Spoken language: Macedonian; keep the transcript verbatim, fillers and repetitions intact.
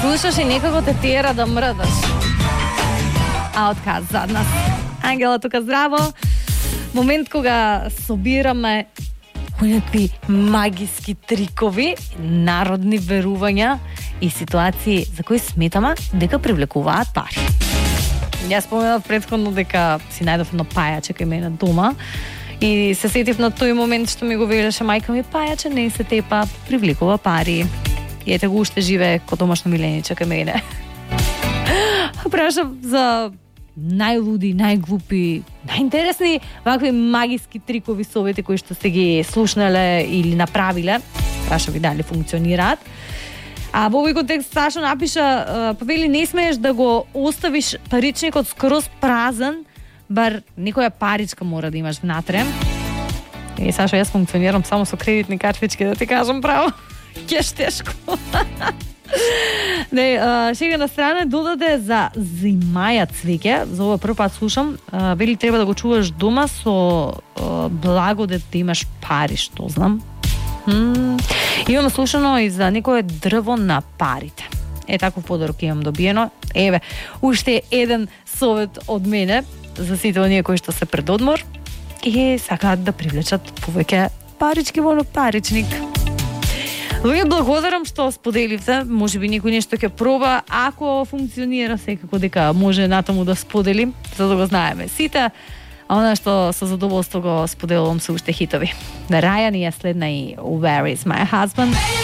слушаш и некако те тера да мрдаш. А отказ зад нас. Ангела тука здраво. Момент кога собираме некакви магиски трикови, народни верувања и ситуации за кои сметаме дека привлекуваат пари. Јас споменав претходно дека си најдов едно пајаче кај мене дома и се сетив на тој момент што ми го велеше мајка ми: пајаче не се тепа, привлекува пари. И ете го уште живее ко домашно милениче кај мене. Прашав за најлуди, најглупи, најинтересни вакви магиски трикови совети кои што сте ги слушнале или направиле. Прашав ви дали функционираат. А во овој контекст Сашо напиша, па вели не смееш да го оставиш паричникот скроз празен, бар некоја паричка мора да имаш внатре. И Сашо, јас функционирам само со кредитни картички, да ти кажам право. Кеш тешко. Не, шега на страна, додаде за зимаја цвеќе, за ова прв пат слушам, вели треба да го чуваш дома со благодет да имаш пари, што знам. М-м. Имам слушано и за некое дрво на парите. Е, таков подарок имам добиено. Еве, уште еден совет од мене за сите оние кои што се пред одмор и сакаат да привлечат повеќе парички во паричник. Луѓе, благодарам што споделивте. Може би некој нешто ќе проба. Ако функционира, секако дека може натаму да сподели, за да го знаеме сите. А она што со задоволство го споделувам се уште хитови. На Рајан и ја следна и Where is my husband?